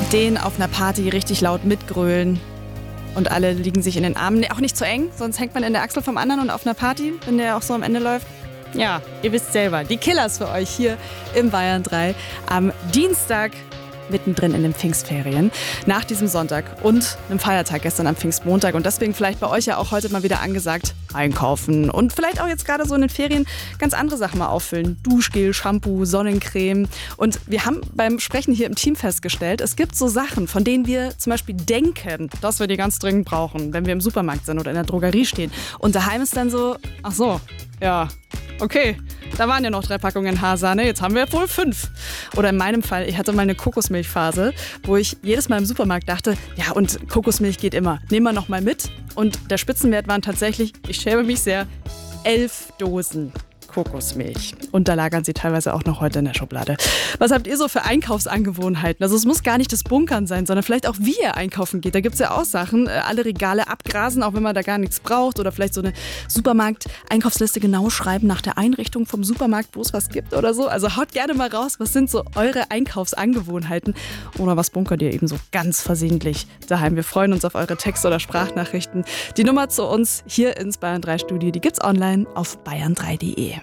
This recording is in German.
mit denen auf einer Party richtig laut mitgrölen und alle liegen sich in den Armen. Auch nicht zu eng, sonst hängt man in der Achsel vom anderen und auf einer Party, wenn der auch so am Ende läuft. Ja, ihr wisst selber, die Killers für euch hier im Bayern 3 am Dienstag mittendrin in den Pfingstferien, nach diesem Sonntag und einem Feiertag gestern am Pfingstmontag. Und deswegen vielleicht bei euch ja auch heute mal wieder angesagt, einkaufen und vielleicht auch jetzt gerade so in den Ferien ganz andere Sachen mal auffüllen. Duschgel, Shampoo, Sonnencreme. Und wir haben beim Sprechen hier im Team festgestellt, es gibt so Sachen, von denen wir zum Beispiel denken, dass wir die ganz dringend brauchen, wenn wir im Supermarkt sind oder in der Drogerie stehen. Und daheim ist dann so, ach so, ja, okay, da waren ja noch 3 Packungen Haarsahne, jetzt haben wir wohl 5. Oder in meinem Fall, ich hatte mal eine Kokosmilchphase, wo ich jedes Mal im Supermarkt dachte, ja und Kokosmilch geht immer, nehmen wir noch mal mit. Und der Spitzenwert waren tatsächlich, ich schäme mich sehr, 11 Dosen Kokosmilch. Und da lagern sie teilweise auch noch heute in der Schublade. Was habt ihr so für Einkaufsangewohnheiten? Also es muss gar nicht das Bunkern sein, sondern vielleicht auch, wie ihr einkaufen geht. Da gibt es ja auch Sachen, alle Regale abgrasen, auch wenn man da gar nichts braucht. Oder vielleicht so eine Supermarkt-Einkaufsliste genau schreiben nach der Einrichtung vom Supermarkt, wo es was gibt oder so. Also haut gerne mal raus, was sind so eure Einkaufsangewohnheiten? Oder was bunkert ihr eben so ganz versehentlich daheim? Wir freuen uns auf eure Text- oder Sprachnachrichten. Die Nummer zu uns hier ins Bayern 3 Studio, die gibt's online auf bayern3.de.